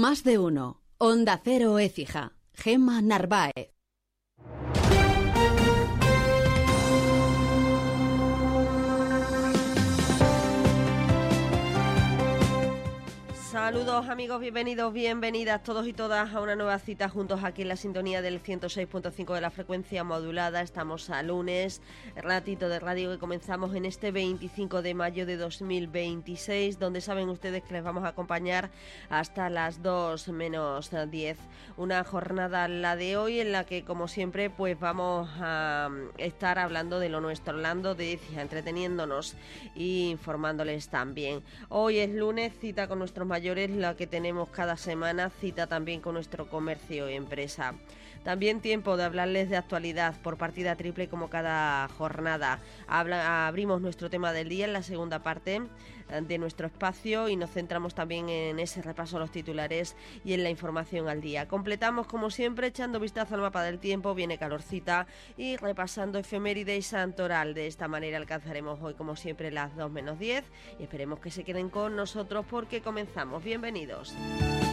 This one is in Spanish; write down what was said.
Más de uno. Onda Cero Écija. Gemma Narváez. Saludos amigos, bienvenidos, bienvenidas todos y todas a una nueva cita juntos aquí en la sintonía del 106.5 de la frecuencia modulada. Estamos a lunes, ratito de radio que comenzamos en este 25 de mayo de 2026, donde saben ustedes que les vamos a acompañar hasta las 2 menos 10. Una jornada la de hoy en la que, como siempre, pues vamos a estar hablando de lo nuestro, hablando de Écija, entreteniéndonos e informándoles también. Hoy es lunes, cita con nuestros mayores, la que tenemos cada semana, cita también con nuestro comercio y empresa. También tiempo de hablarles de actualidad por partida triple como cada jornada. Abrimos nuestro tema del día en la segunda parte de nuestro espacio y nos centramos también en ese repaso a los titulares y en la información al día. Completamos como siempre echando vistazo al mapa del tiempo, viene calorcita y repasando efeméride y santoral. De esta manera alcanzaremos hoy como siempre las 2 menos 10 y esperemos que se queden con nosotros porque comenzamos. Bienvenidos.